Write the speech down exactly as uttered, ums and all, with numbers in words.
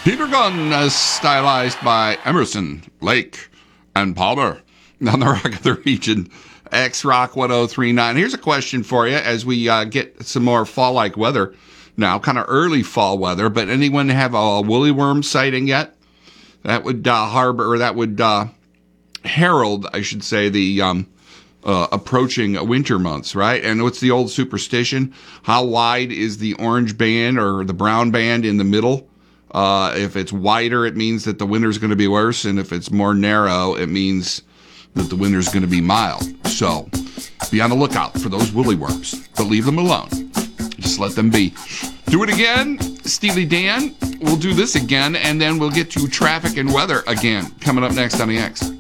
Peter Gunn, uh, stylized by Emerson, Lake, and Palmer on the Rock of the Region, X Rock one oh three point nine. Here's a question for you as we uh, get some more fall-like weather now, kind of early fall weather, but anyone have a woolly worm sighting yet? That would uh, harbor, or that would uh, herald, I should say, the um, uh, approaching winter months, right? And what's the old superstition? How wide is the orange band or the brown band in the middle? Uh, if it's wider, it means that the winter's going to be worse, and if it's more narrow, it means that the winter's going to be mild. So be on the lookout for those woolly worms, but leave them alone. Just let them be. Do it again, Steely Dan. We'll do this again, and then we'll get to traffic and weather again coming up next on the X.